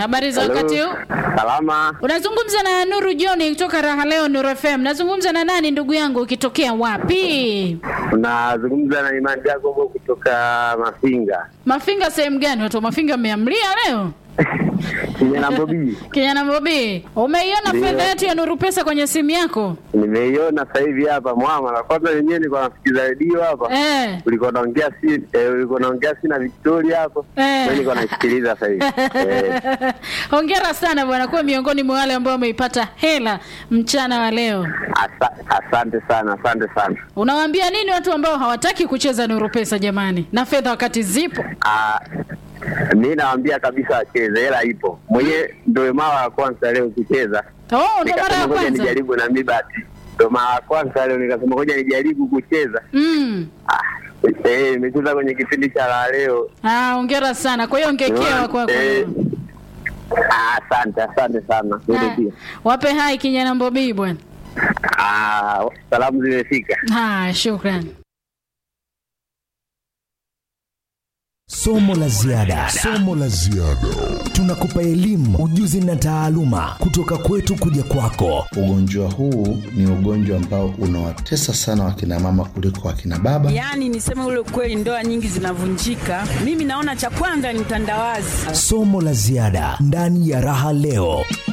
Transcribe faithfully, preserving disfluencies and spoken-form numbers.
Habari za wakati huu? Salama. Unazungumza na Nuru John kutoka Raha Leo Nuru F M. Nazungumza na nani ndugu yangu, ukitokea wapi? Unazungumza na Imani Jacob kutoka Mafinga. Mafinga sehemu gani? Watu Mafinga mmeamlia leo? Kijana Bobi. Kijana Bobi, umeiona fedha yetu ya Nuru Pesa kwenye simu yako? Nimeiona sasa hivi hapa mwama. Na kwanza wenyewe nilikuwa nasikiza redio hapa. Eh. Ulikuwa unaongea si eh, ulikuwa unaongea si na Victoria hapo. Eh. Mimi nilikuwa nasikiliza sasa hivi. Eh. Hongera sana bwana, kwa miongoni mwa wale ambao wameipata hela mchana wa leo. Asa, asante sana, asante sana. Unawaambia nini watu ambao hawataki kucheza Nuru Pesa jamani? Na fedha wakati zipo. Ah, mimi nawaambia kabisa wacheze, hela ipo. Mwenyewe ndio mara ya kwanza leo kucheza. Oh, ndio mara ya kwanza. kwanza. Nijaribu na mimi basi. Ndio mara ya kwanza leo nikasema ngoja nijaribu kucheza. Mm. Ah, eh, nimecheza kwenye kipindi cha la leo. Ah, hongera sana. Kwa hiyo ngekewa kwako. Eh, ah, asante, asante sana. Ndio. Wape hai kijana Bobi bwana. Ah, salamu zimefika. Ah, shukrani. Somo la ziada. Somo la ziada. Tunakupa elimu, ujuzi na taaluma kutoka kwetu kuja kwako. Ugonjwa huu ni ugonjwa ambao unawatesa sana wakina mama kuliko wakina baba. Yaani niseme ule kweli, ndoa nyingi zinavunjika. Mimi naona cha kwanza ni utandawazi. Somo la ziada ndani ya Raha Leo.